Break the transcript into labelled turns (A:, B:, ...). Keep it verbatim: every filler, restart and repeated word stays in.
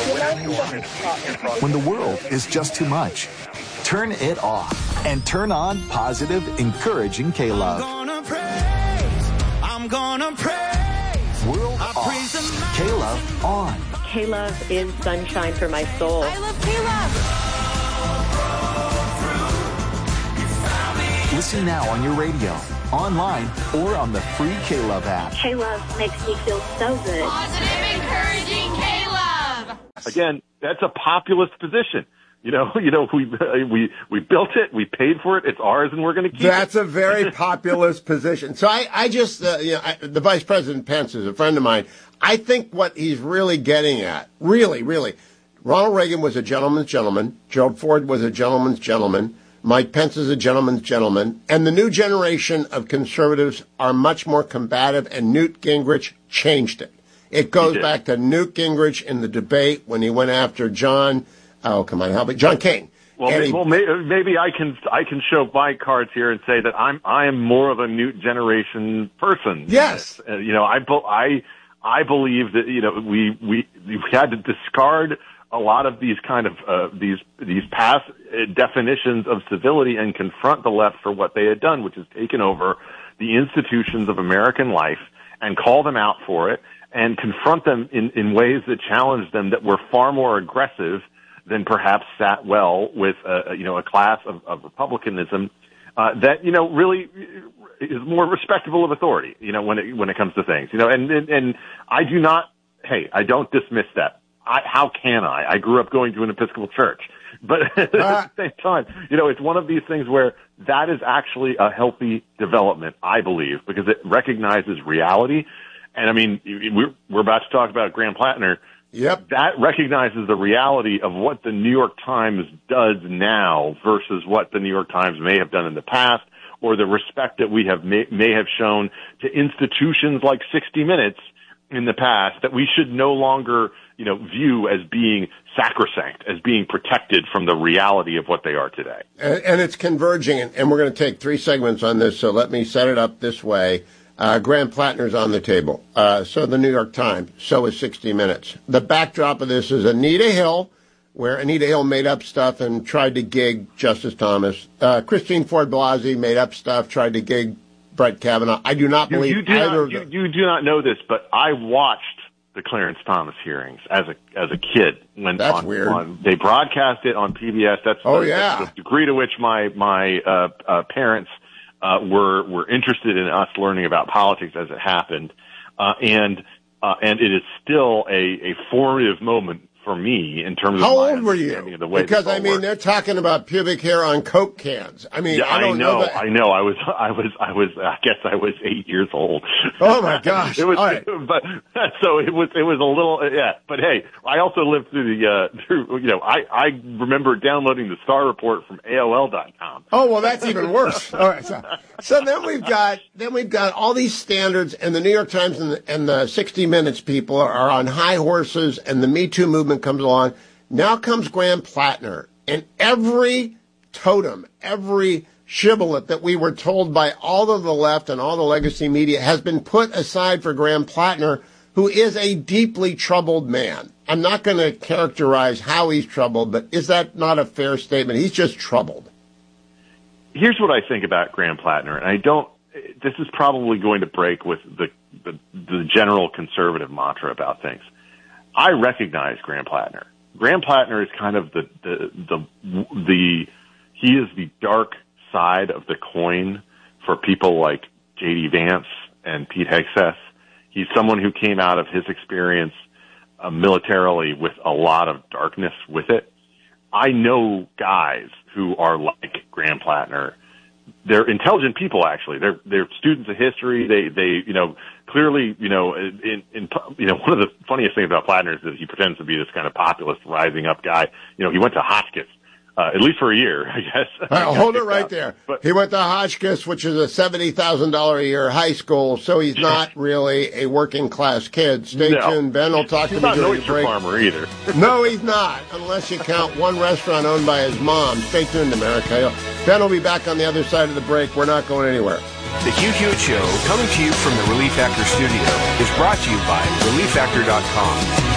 A: When the world is just too much, turn it off and turn on positive, encouraging K-Love.
B: I'm gonna praise, I'm gonna praise.
A: World off, K-Love on.
C: K-Love is sunshine for my soul.
D: I love K-Love.
A: Listen now on your radio, online, or on the free K-Love app.
C: K-Love makes me feel so good.
D: Positive, encouraging K-Love.
E: Again, that's a populist position. You know, you know, we we we built it, we paid for it, it's ours, and we're going to keep
F: That's
E: it.
F: That's a very populist position. So I, I just, uh, you know, I, the Vice President Pence is a friend of mine. I think what he's really getting at, really, really, Ronald Reagan was a gentleman's gentleman. Gerald Ford was a gentleman's gentleman. Mike Pence is a gentleman's gentleman. And the new generation of conservatives are much more combative, and Newt Gingrich changed it. It goes back to Newt Gingrich in the debate when he went after John, oh, come on, help me, John King.
E: Well,
F: he,
E: well, maybe I can I can show my cards here and say that I'm I am more of a Newt generation person.
F: Yes,
E: uh, you know, I I I believe that you know we we we had to discard a lot of these kind of uh, these these past definitions of civility and confront the left for what they had done, which is taken over the institutions of American life and call them out for it and confront them in, in ways that challenge them, that were far more aggressive than perhaps sat well with a, you know, a class of, of republicanism uh, that, you know, really is more respectable of authority, you know, when it, when it comes to things, you know, and, and, and I do not, hey, I don't dismiss that. I, how can I? I grew up going to an Episcopal church. But at the same time, you know, it's one of these things where that is actually a healthy development, I believe, because it recognizes reality. And I mean, we're, we're about to talk about Graham Plattner.
F: Yep.
E: That recognizes the reality of what the New York Times does now versus what the New York Times may have done in the past, or the respect that we have may, may have shown to institutions like sixty minutes in the past that we should no longer, you know, view as being sacrosanct, as being protected from the reality of what they are today.
F: And, and it's converging, and, and we're going to take three segments on this, so let me set it up this way. Uh, Graham Plattner's on the table. Uh, so the New York Times. So is sixty minutes. The backdrop of this is Anita Hill, where Anita Hill made up stuff and tried to gig Justice Thomas. Uh, Christine Ford Blasey made up stuff, tried to gig Brett Kavanaugh. I do not
E: you,
F: believe
E: you do
F: either
E: not,
F: of
E: you,
F: them.
E: you do not know this, but I watched the Clarence Thomas hearings as a as a kid. When
F: That's
E: on,
F: weird.
E: On, they broadcast it on P B S. That's,
F: oh,
E: the,
F: yeah.
E: that's the degree to which my my uh, uh, parents uh, were were interested in us learning about politics as it happened, uh, and uh, and it is still a, a formative moment for me in terms
F: How
E: of my
F: old were
E: understanding
F: you?
E: Of the way
F: because
E: this
F: I mean,
E: works.
F: they're talking about pubic hair on Coke cans. I mean,
E: yeah,
F: I don't
E: I know,
F: know that.
E: I know. I was, I was, I was. I guess I was eight years old.
F: Oh my gosh!
E: it was,
F: All right.
E: but so it was. It was a little, yeah. But hey, I also lived through the, uh, through, you know, I I remember downloading the Star Report from A O L dot com.
F: Oh well, that's even worse. All right. So, so then we've got then we've got all these standards, and the New York Times and the, and the sixty minutes people are on high horses, and the Me Too movement comes along. Now comes Graham Plattner, and every totem, every shibboleth that we were told by all of the left and all the legacy media has been put aside for Graham Plattner, who is a deeply troubled man. I'm not going to characterize how he's troubled, but is that not a fair statement? He's just troubled.
E: Here's what I think about Graham Plattner, and I don't, this is probably going to break with the, the, the general conservative mantra about things. I recognize Graham Plattner. Graham Plattner is kind of the, the, the, the, he is the dark side of the coin for people like J D Vance and Pete Hegseth. He's someone who came out of his experience uh, militarily with a lot of darkness with it. I know guys who are like Graham Plattner. They're intelligent people, actually. They're they're students of history. They they you know clearly you know in, in you know one of the funniest things about Plattner is that he pretends to be this kind of populist, rising up guy. You know, he went to Hotchkiss. Uh, at least for a year, I guess.
F: All right, hold it right
E: out.
F: there.
E: But,
F: he went to Hotchkiss, which is a seventy thousand dollars a year high school, so he's not really a working class kid. Stay
E: no.
F: tuned. Ben will talk
E: he's
F: to me
E: not
F: during
E: an
F: the break.
E: Farmer either.
F: No, he's not, unless you count one restaurant owned by his mom. Stay tuned, America. Ben will be back on the other side of the break. We're not going anywhere.
G: The Hugh Hewitt Show, coming to you from the Relief Factor studio, is brought to you by relief factor dot com.